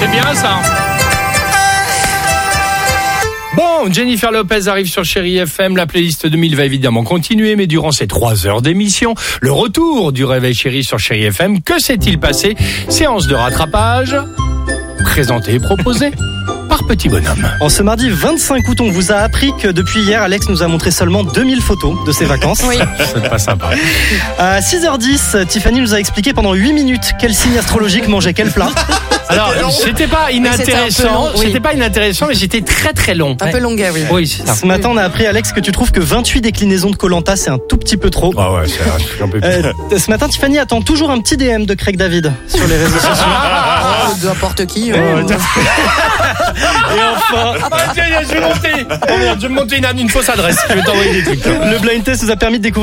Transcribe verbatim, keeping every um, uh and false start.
C'est bien ça. Bon, Jennifer Lopez arrive sur Chérie F M. La playlist deux mille va évidemment continuer, mais durant ces trois heures d'émission, le retour du Réveil Chérie sur Chérie F M. Que s'est-il passé? Séance de rattrapage, présentée et proposée par Petit Bonhomme. En ce mardi vingt-cinq août, on vous a appris que depuis hier, Alex nous a montré seulement deux mille photos de ses vacances. Oui. C'est pas sympa. À six heures dix, Tiffany nous a expliqué pendant huit minutes quel signe astrologique mangeait quel plat. Alors, c'était pas inintéressant, c'était un peu long, oui. c'était pas inintéressant, mais c'était très très long. Un peu longuet, oui. Oui, c'est ça. Ce matin, on a appris, Alex, que tu trouves que vingt-huit déclinaisons de Koh-Lanta, c'est un tout petit peu trop. Ah ouais, c'est un peu plus. Euh, ce matin, Tiffany attend toujours un petit D M de Craig David sur les réseaux sociaux. Oh, de n'importe qui. euh. Et enfin, Ah, tiens, je vais monter. Oh merde, je vais me monter une, une fausse adresse. Je vais t'envoyer des trucs. le blind test nous a permis de découvrir